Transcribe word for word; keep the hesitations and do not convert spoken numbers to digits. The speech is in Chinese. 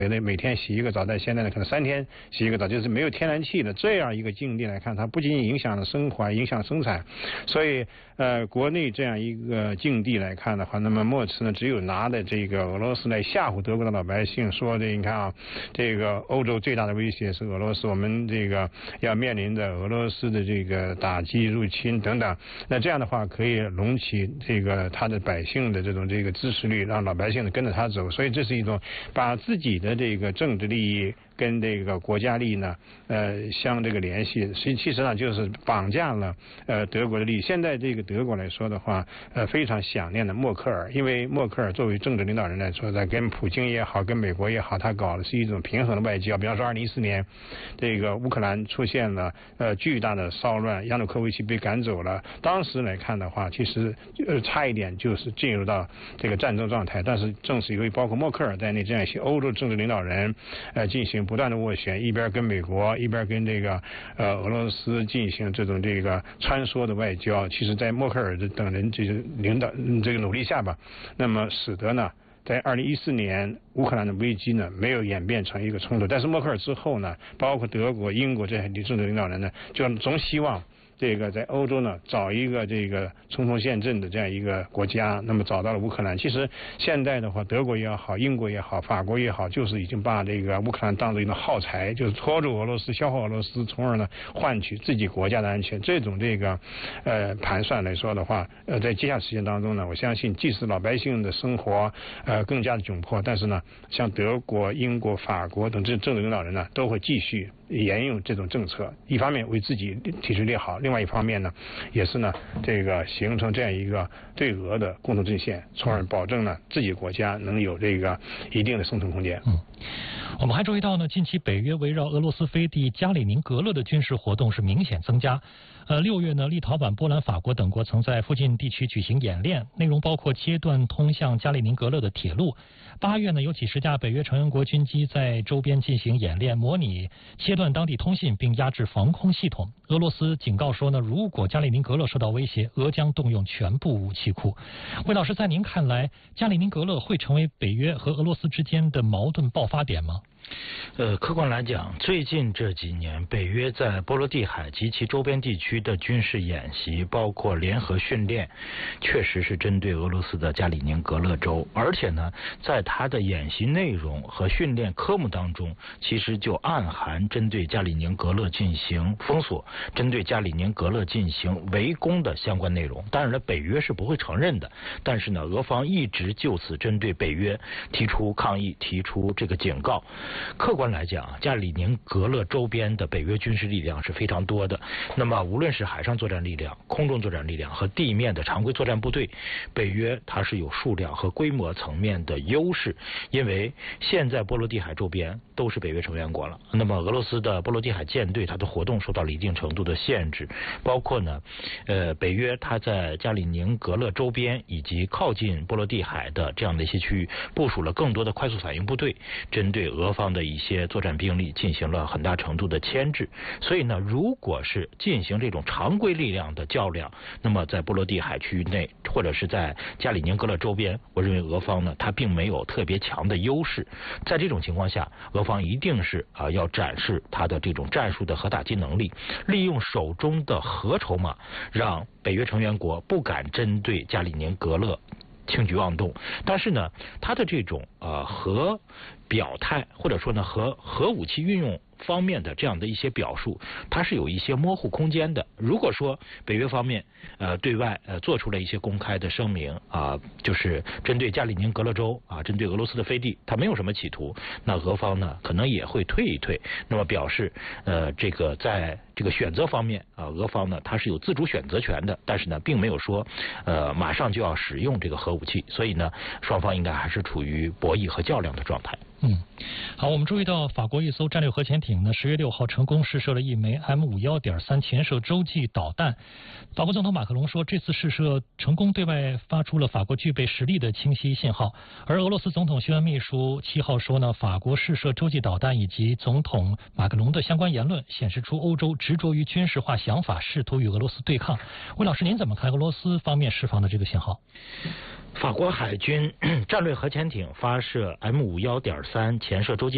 的每天洗一个澡，但现在呢可能三天洗一个澡，就是没有天然气的这样一个境地来看，它不仅仅影响了生活，影响生产，所以呃国内这样一个境地来看的话，那么默茨呢只有拿的这个俄罗斯来吓唬德国的老百姓，说这你看啊，这个欧洲最大的威胁是俄罗斯，我们这个要面临着俄罗斯的这个打击、入侵等等，那这样的话可以隆起这个他的百姓的这种这个支持率，让老百姓跟着他走，所以这是一种把自己的这个政治利益跟这个国家利益呢，呃，相这个联系，实其实呢就是绑架了呃德国的利益。现在这个德国来说的话，呃，非常想念的默克尔，因为默克尔作为政治领导人来说，在跟普京也好，跟美国也好，他搞的是一种平衡的外交。比方说，二零一四年，这个乌克兰出现了呃巨大的骚乱，亚努科维奇被赶走了。当时来看的话，其实呃差一点就是进入到这个战争状态，但是正是由于包括默克尔在内这样一些欧洲政治领导人，呃，进行不断的斡旋，一边跟美国，一边跟这个呃俄罗斯进行这种这个穿梭的外交。其实，在默克尔等人这个领导这个努力下吧，那么使得呢，在二零一四年乌克兰的危机呢没有演变成一个冲突。但是默克尔之后呢，包括德国、英国这些政治领导人呢，就总希望这个在欧洲呢找一个这个冲锋陷阵的这样一个国家，那么找到了乌克兰。其实现在的话，德国也好，英国也好，法国也好，就是已经把这个乌克兰当做一种耗材，就是拖住俄罗斯，消耗俄罗斯，从而呢换取自己国家的安全。这种这个呃盘算来说的话，呃，在接下来时间当中呢，我相信即使老百姓的生活呃更加的窘迫，但是呢，像德国、英国、法国等这政治领导人呢，都会继续沿用这种政策，一方面为自己体制利好，另外一方面呢，也是呢这个形成这样一个对俄的共同阵线，从而保证呢自己国家能有这个一定的生存空间。 嗯，我们还注意到呢，近期北约围绕俄罗斯飞地加里宁格勒的军事活动是明显增加。呃，六月呢，立陶宛、波兰、法国等国曾在附近地区举行演练，内容包括切断通向加里宁格勒的铁路。八月呢，有几十架北约成员国军机在周边进行演练，模拟切断当地通信并压制防空系统。俄罗斯警告说呢，如果加里宁格勒受到威胁，俄将动用全部武器库。魏老师，在您看来，加里宁格勒会成为北约和俄罗斯之间的矛盾爆发点吗？ 呃，客观来讲，最近这几年，北约在波罗的海及其周边地区的军事演习，包括联合训练，确实是针对俄罗斯的加里宁格勒州。而且呢，在它的演习内容和训练科目当中，其实就暗含针对加里宁格勒进行封锁、针对加里宁格勒进行围攻的相关内容。当然了，北约是不会承认的，但是呢，俄方一直就此针对北约提出抗议，提出这个警告。客观来讲，加里宁格勒周边的北约军事力量是非常多的。那么，无论是海上作战力量、空中作战力量和地面的常规作战部队，北约它是有数量和规模层面的优势。因为现在波罗的海周边都是北约成员国了，那么俄罗斯的波罗的海舰队它的活动受到了一定程度的限制，包括呢，呃，北约它在加里宁格勒周边以及靠近波罗的海的这样的一些区域部署了更多的快速反应部队，针对俄方的一些作战兵力进行了很大程度的牵制。所以呢，如果是进行这种常规力量的较量，那么在波罗的海区域内或者是在加里宁格勒周边，我认为俄方呢它并没有特别强的优势。在这种情况下，俄方一定是啊要展示它的这种战术的核打击能力，利用手中的核筹码，让北约成员国不敢针对加里宁格勒轻举妄动。但是呢，它的这种呃核表态，或者说呢核核武器运用方面的这样的一些表述，它是有一些模糊空间的。如果说北约方面呃对外呃做出了一些公开的声明啊、呃，就是针对加里宁格勒州啊，针对俄罗斯的飞地，它没有什么企图，那俄方呢可能也会退一退，那么表示呃这个在这个选择方面啊，俄方呢它是有自主选择权的，但是呢并没有说呃马上就要使用这个核武器，所以呢双方应该还是处于博弈和较量的状态。 嗯，好，我们注意到法国一艘战略核潜艇呢，十月六号成功试射了一枚 M 五幺点三潜射洲际导弹。法国总统马克龙说，这次试射成功对外发出了法国具备实力的清晰信号。而俄罗斯总统新闻秘书七号说呢，法国试射洲际导弹以及总统马克龙的相关言论，显示出欧洲执着于军事化想法，试图与俄罗斯对抗。魏老师，您怎么看俄罗斯方面释放的这个信号？ 法国海军战略核潜艇发射 M 五幺点三潜射洲际